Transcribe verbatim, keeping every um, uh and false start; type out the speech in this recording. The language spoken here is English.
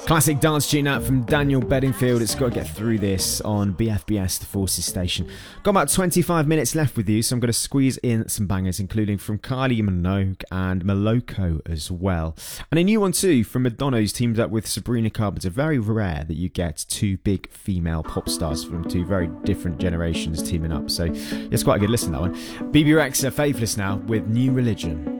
Classic dance tune out from Daniel Bedingfield. It's got to get through this on B F B S, the Forces station. Got about twenty-five minutes left with you, so I'm going to squeeze in some bangers, including from Kylie Minogue and Moloko as well. And a new one too from Madonna, who's teamed up with Sabrina Carpenter. Very rare that you get two big female pop stars from two very different generations teaming up. So it's quite a good listen, that one. B B Rexa, Faithless now with New Religion.